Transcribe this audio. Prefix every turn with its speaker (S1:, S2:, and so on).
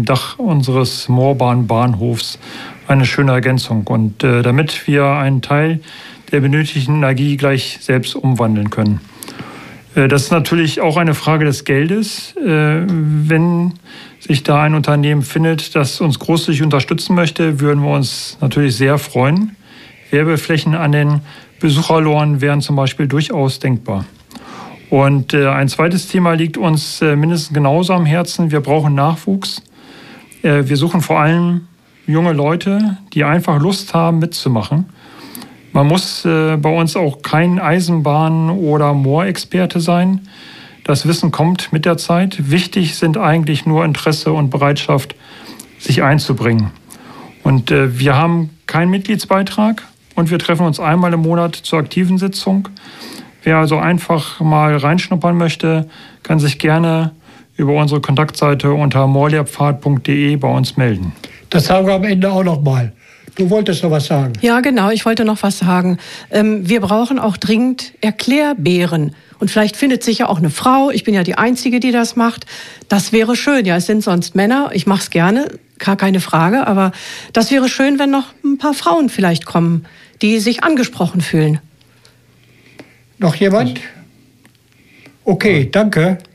S1: Dach unseres Moorbahn-Bahnhofs eine schöne Ergänzung. Und damit wir einen Teil der benötigten Energie gleich selbst umwandeln können. Das ist natürlich auch eine Frage des Geldes. Wenn sich da ein Unternehmen findet, das uns großzügig unterstützen möchte, würden wir uns natürlich sehr freuen. Werbeflächen an den Besucherloren wären zum Beispiel durchaus denkbar. Und ein zweites Thema liegt uns mindestens genauso am Herzen. Wir brauchen Nachwuchs. Wir suchen vor allem junge Leute, die einfach Lust haben, mitzumachen. Man muss bei uns auch kein Eisenbahn- oder Moorexperte sein. Das Wissen kommt mit der Zeit. Wichtig sind eigentlich nur Interesse und Bereitschaft, sich einzubringen. Und wir haben keinen Mitgliedsbeitrag und wir treffen uns einmal im Monat zur aktiven Sitzung. Wer also einfach mal reinschnuppern möchte, kann sich gerne über unsere Kontaktseite unter moorlehrpfad.de bei uns melden.
S2: Das sagen wir am Ende auch noch mal. Du wolltest noch was sagen.
S3: Ja, genau, ich wollte noch was sagen. Wir brauchen auch dringend Erklärbären. Und vielleicht findet sich ja auch eine Frau. Ich bin ja die Einzige, die das macht. Das wäre schön. Ja, es sind sonst Männer. Ich mache es gerne, gar keine Frage. Aber das wäre schön, wenn noch ein paar Frauen vielleicht kommen, die sich angesprochen fühlen.
S2: Noch jemand? Okay, danke.